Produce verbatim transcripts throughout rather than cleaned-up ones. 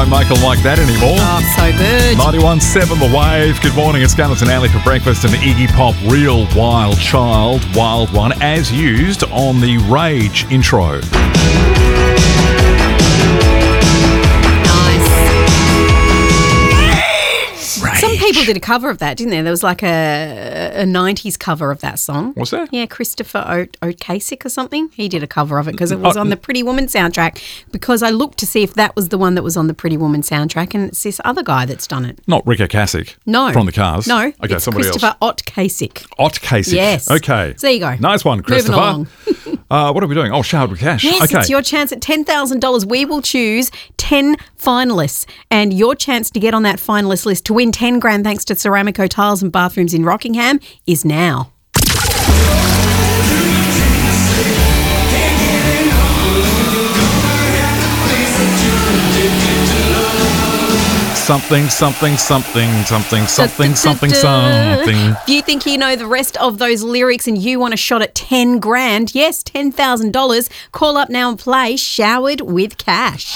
Don't make them like that anymore. Oh, so good. ninety-one point seven The Wave. Good morning. It's Gunners and Ali for breakfast and Iggy Pop, Real Wild Child, Wild One, as used on the Rage intro. Some people did a cover of that, didn't there? There was like a, a nineties cover of that song. What's that? Yeah, Christopher o- O'Kasich or something. He did a cover of it because it was Oh, on the Pretty Woman soundtrack, because I looked to see if that was the one that was on the Pretty Woman soundtrack, and it's this other guy that's done it. Not Rick Ocasek. No. From the Cars. No. Okay, it's somebody Christopher else. O'Kasich. Ocasek. Yes. Okay. So there you go. Nice one, Christopher. Moving along. uh, what are we doing? Oh, showered with cash. Yes, okay. it's your chance at ten thousand dollars. We will choose ten finalists, and your chance to get on that finalist list to win ten grand thanks to Ceramico Tiles and Bathrooms in Rockingham is now. Something, something, something, something, something, something, something. If you think you know the rest of those lyrics and you want a shot at ten grand, yes, ten thousand dollars, call up now and play Showered with Cash.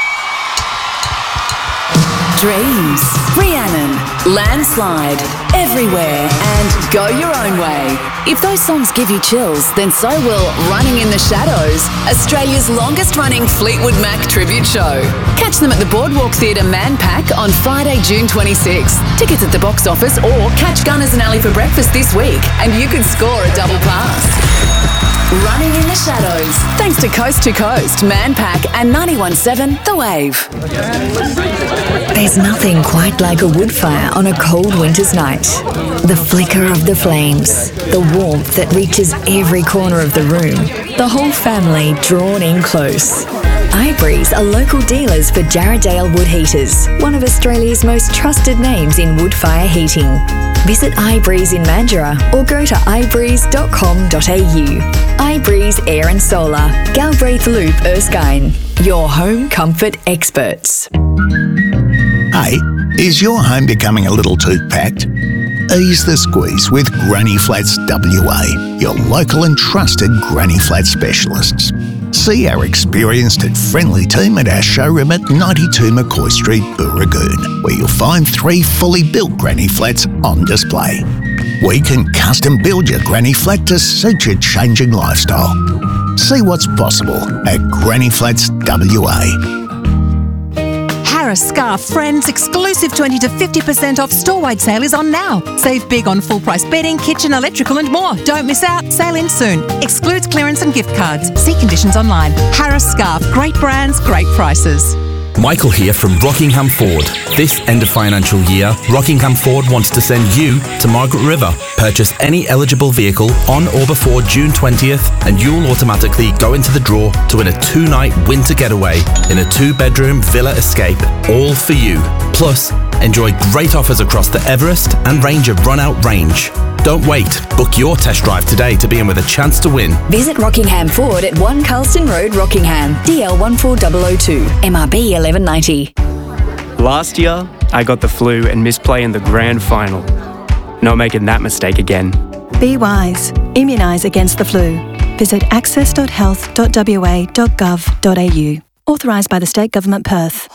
Dreams, Rhiannon, Landslide, Everywhere and Go Your Own Way. If those songs give you chills, then so will Running in the Shadows, Australia's longest running Fleetwood Mac tribute show. Catch them at the Boardwalk Theatre Manpack on Friday, June twenty-sixth. Tickets at the box office, or catch Gunners and Ali for breakfast this week and you could score a double pass. Running in the Shadows, thanks to Coast to Coast, Manpack and ninety-one point seven The Wave. There's nothing quite like a wood fire on a cold winter's night. The flicker of the flames, the warmth that reaches every corner of the room, the whole family drawn in close. iBreeze are local dealers for Jarrahdale Wood Heaters, one of Australia's most trusted names in wood fire heating. Visit iBreeze in Mandurah or go to i breeze dot com dot a u. iBreeze Air and Solar, Galbraith Loop, Erskine, your home comfort experts. Hey, is your home becoming a little too packed? Ease the squeeze with Granny Flats W A, your local and trusted Granny Flat specialists. See our experienced and friendly team at our showroom at ninety-two McCoy Street, Booragoon, where you'll find three fully built Granny Flats on display. We can custom build your Granny Flat to suit your changing lifestyle. See what's possible at Granny Flats W A. Harris Scarf Friends exclusive twenty to fifty percent off store-wide sale is on now. Save big on full-price bedding, kitchen, electrical and more. Don't miss out. Sale ends soon. Excludes clearance and gift cards. See conditions online. Harris Scarf. Great brands, great prices. Michael here from Rockingham Ford. This end of financial year, Rockingham Ford wants to send you to Margaret River. Purchase any eligible vehicle on or before June twentieth and you'll automatically go into the draw to win a two-night winter getaway in a two-bedroom villa escape, all for you. Plus, enjoy great offers across the Everest and Ranger Run-Out range. Don't wait. Book your test drive today to be in with a chance to win. Visit Rockingham Ford at one Carlston Road, Rockingham, D L one four zero zero two, M R B eleven ninety. Last year, I got the flu and missed play in the grand final. Not making that mistake again. Be wise. Immunise against the flu. Visit access dot health dot w a dot gov dot a u. Authorised by the State Government, Perth.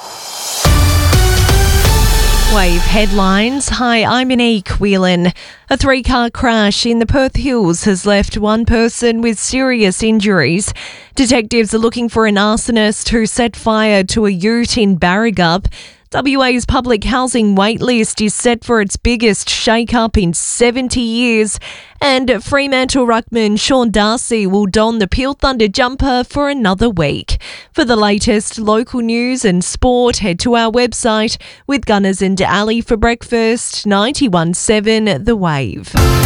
Wave headlines. Hi, I'm Monique Whelan. A three-car crash in the Perth Hills has left one person with serious injuries. Detectives are looking for an arsonist who set fire to a ute in Barragup. W A's public housing waitlist is set for its biggest shake-up in seventy years. And Fremantle ruckman Sean Darcy will don the Peel Thunder jumper for another week. For the latest local news and sport, head to our website with Gunners and Ali for breakfast, ninety-one point seven The Wave.